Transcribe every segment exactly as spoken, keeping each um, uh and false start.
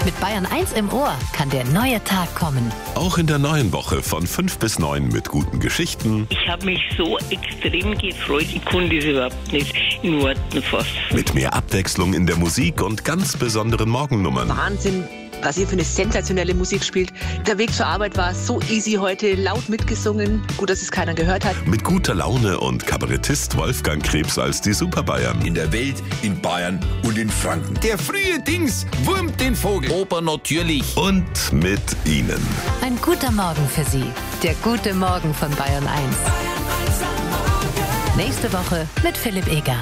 Mit Bayern eins im Ohr kann der neue Tag kommen. Auch in der neuen Woche von fünf bis neun mit guten Geschichten. Ich habe mich so extrem gefreut, ich konnte es überhaupt nicht in Worten fassen. Mit mehr Abwechslung in der Musik und ganz besonderen Morgennummern. Wahnsinn, was ihr für eine sensationelle Musik spielt. Der Weg zur Arbeit war so easy heute, laut mitgesungen. Gut, dass es keiner gehört hat. Mit guter Laune und Kabarettist Wolfgang Krebs als die Superbayern. In der Welt, in Bayern und in Franken. Der frühe Dings wurmt den Vogel. Oper natürlich. Und mit Ihnen. Ein guter Morgen für Sie. Der gute Morgen von Bayern eins. Nächste Woche mit Philipp Eger.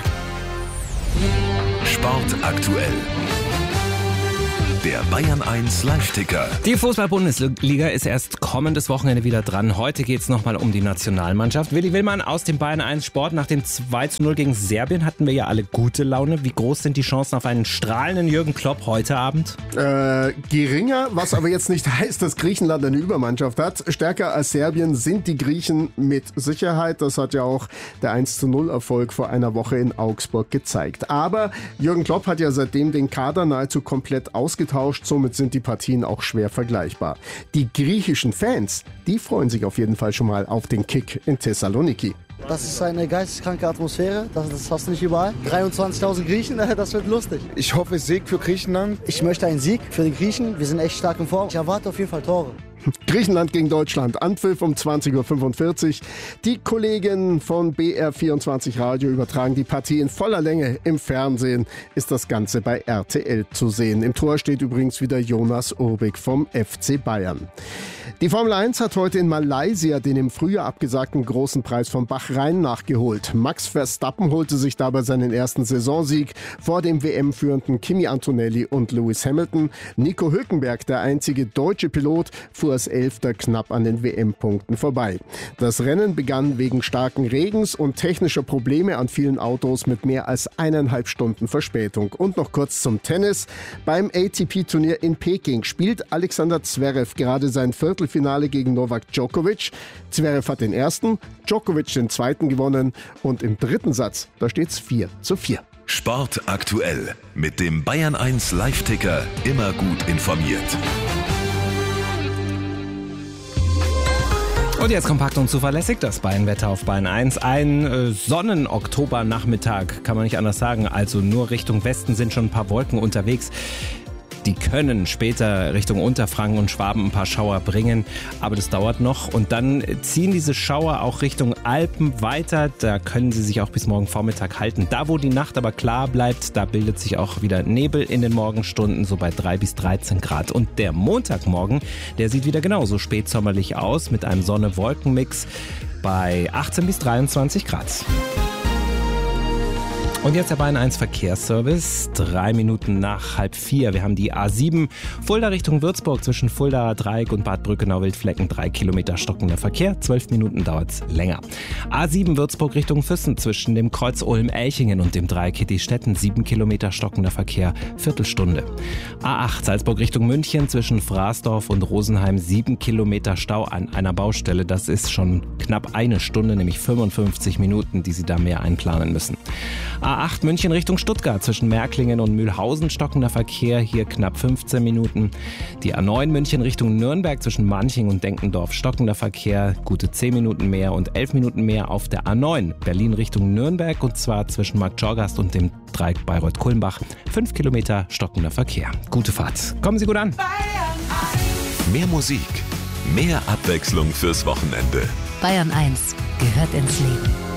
Sport aktuell. Der Bayern eins Live-Ticker. Die Fußball-Bundesliga ist erst kommendes Wochenende wieder dran. Heute geht es nochmal um die Nationalmannschaft. Willi Willmann aus dem Bayern eins Sport. Nach dem zwei zu null gegen Serbien hatten wir ja alle gute Laune. Wie groß sind die Chancen auf einen strahlenden Jürgen Klopp heute Abend? Äh, geringer, was aber jetzt nicht heißt, dass Griechenland eine Übermannschaft hat. Stärker als Serbien sind die Griechen mit Sicherheit. Das hat ja auch der eins zu null Erfolg vor einer Woche in Augsburg gezeigt. Aber Jürgen Klopp hat ja seitdem den Kader nahezu komplett ausgetauscht. Somit sind die Partien auch schwer vergleichbar. Die griechischen Fans, die freuen sich auf jeden Fall schon mal auf den Kick in Thessaloniki. Das ist eine geisteskranke Atmosphäre, das, das hast du nicht überall. dreiundzwanzigtausend Griechen, das wird lustig. Ich hoffe Sieg für Griechenland. Ich möchte einen Sieg für die Griechen, wir sind echt stark in Form. Ich erwarte auf jeden Fall Tore. Griechenland gegen Deutschland, Anpfiff um zwanzig Uhr fünfundvierzig. Die Kollegen von B R vierundzwanzig Radio übertragen die Partie in voller Länge. Im Fernsehen ist das Ganze bei R T L zu sehen. Im Tor steht übrigens wieder Jonas Urbik vom F C Bayern. Die Formel eins hat heute in Malaysia den im Frühjahr abgesagten großen Preis von Bahrain nachgeholt. Max Verstappen holte sich dabei seinen ersten Saisonsieg vor dem W M-führenden Kimi Antonelli und Lewis Hamilton. Nico Hülkenberg, der einzige deutsche Pilot, fuhr als Elfter knapp an den W M-Punkten vorbei. Das Rennen begann wegen starken Regens und technischer Probleme an vielen Autos mit mehr als eineinhalb Stunden Verspätung. Und noch kurz zum Tennis. Beim A T P-Turnier in Peking spielt Alexander Zverev gerade sein Viertelfinale gegen Novak Djokovic. Zverev hat den ersten, Djokovic den zweiten gewonnen und im dritten Satz, da steht's vier zu vier. Sport aktuell. Mit dem Bayern eins Live-Ticker immer gut informiert. Und jetzt kompakt und zuverlässig das Bayern-Wetter auf Bayern eins. Ein äh, Sonnen-Oktobernachmittag, kann man nicht anders sagen. Also nur Richtung Westen sind schon ein paar Wolken unterwegs. Die können später Richtung Unterfranken und Schwaben ein paar Schauer bringen, aber das dauert noch. Und dann ziehen diese Schauer auch Richtung Alpen weiter. Da können sie sich auch bis morgen Vormittag halten. Da, wo die Nacht aber klar bleibt, da bildet sich auch wieder Nebel in den Morgenstunden, so bei drei bis dreizehn Grad. Und der Montagmorgen, der sieht wieder genauso spätsommerlich aus, mit einem Sonne-Wolken-Mix bei achtzehn bis dreiundzwanzig Grad. Und jetzt der Bayern eins Verkehrsservice, drei Minuten nach halb vier. Wir haben die A sieben Fulda Richtung Würzburg zwischen Fuldaer Dreieck und Bad Brückenau-Wildflecken. Drei Kilometer stockender Verkehr, zwölf Minuten dauert's länger. A sieben Würzburg Richtung Füssen zwischen dem Kreuz Ulm-Elchingen und dem Dreieck Hittistetten. Sieben Kilometer stockender Verkehr, Viertelstunde. A acht Salzburg Richtung München zwischen Fraßdorf und Rosenheim. Sieben Kilometer Stau an einer Baustelle. Das ist schon knapp eine Stunde, nämlich fünfundfünfzig Minuten, die Sie da mehr einplanen müssen. A acht München Richtung Stuttgart zwischen Märklingen und Mühlhausen stockender Verkehr, hier knapp fünfzehn Minuten. Die A neun München Richtung Nürnberg zwischen Manching und Denkendorf stockender Verkehr, gute zehn Minuten mehr und elf Minuten mehr auf der A neun Berlin Richtung Nürnberg und zwar zwischen Marktschorgast und dem Dreieck Bayreuth-Kulmbach. fünf Kilometer stockender Verkehr. Gute Fahrt. Kommen Sie gut an. Mehr Musik, mehr Abwechslung fürs Wochenende. Bayern eins gehört ins Leben.